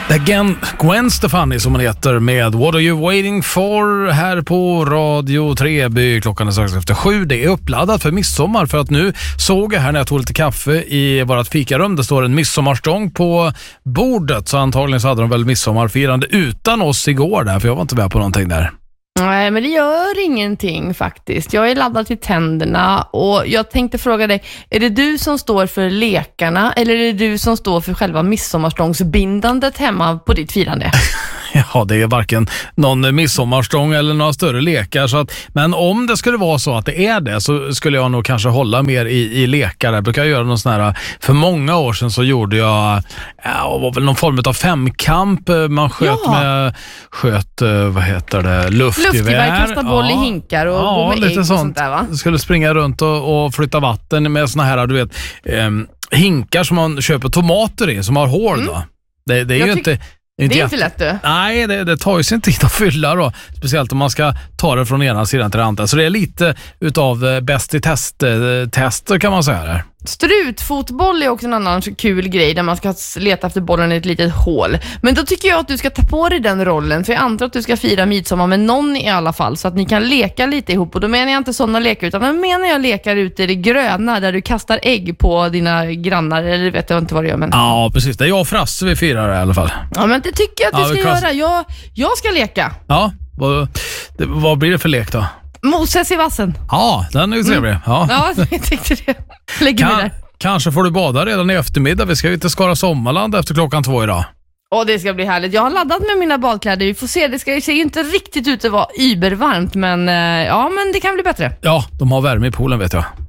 Gwen Stefani som hon heter med What Are You Waiting For här på Radio Treby. Klockan är strax efter 7. Det är uppladdat för midsommar, för att nu såg jag här när jag tog lite kaffe i vårt fikarum, det står en midsommarstång på bordet, så antagligen så hade de väl midsommarfirande utan oss igår där, för jag var inte med på någonting där. Nej, men det gör ingenting faktiskt. Jag är laddad till tänderna och jag tänkte fråga dig, är det du som står för lekarna eller är det du som står för själva midsommarstångsbindandet hemma på ditt firande? Ja, det är varken någon midsommarstång eller några större lekar. Så att, men om det skulle vara så att det är det, så skulle jag nog kanske hålla mer i lekar. Jag brukar göra någon sån här, för många år sedan så gjorde jag var väl någon form av femkamp. Man sköt vad heter det? Luftgevär. Kasta boll i hinkar och gå med ägg och sånt där, va? Skulle springa runt och flytta vatten med såna här, du vet, hinkar som man köper tomater i, som har hål då. Det är ju inte... Det är inte lätt du. Nej, det tar ju sin tid att fylla då. Speciellt om man ska ta det från ena sidan till den andra. Så det är lite utav bäst i tester kan man säga där. Strutfotboll är också en annan kul grej där man ska leta efter bollen i ett litet hål. Men då tycker jag att du ska ta på dig den rollen, för jag antar att du ska fira midsommar med någon i alla fall, så att ni kan leka lite ihop. Och då menar jag inte sådana lekar, utan då menar jag lekar ute i det gröna där du kastar ägg på dina grannar, eller vet jag inte vad du gör. Men... Ja, precis. Det är jag och Frasse vi firar det, i alla fall. Ja, men det tycker jag att du ska göra. Jag ska leka. Ja, vad blir det för lek då? Moses i vassen. Ja, den är ju trevlig. Ja, jag tyckte det. Lägg mig där. Kanske får du bada redan i eftermiddag. Vi ska ju till Skara Sommarland efter 2:00 idag. Det ska bli härligt. Jag har laddat med mina badkläder. Vi får se. Det ska ju inte riktigt ut att vara übervarmt, men men det kan bli bättre. Ja, de har värme i poolen, vet jag.